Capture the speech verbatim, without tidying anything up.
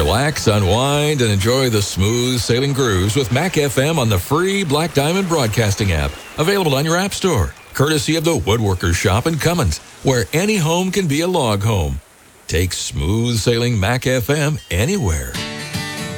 Relax, unwind, and enjoy the smooth sailing cruise with Mac F M on the free Black Diamond Broadcasting app. Available on your app store. Courtesy of the Woodworkers Shop in Cummins, where any home can be a log home. Take smooth sailing Mac F M anywhere.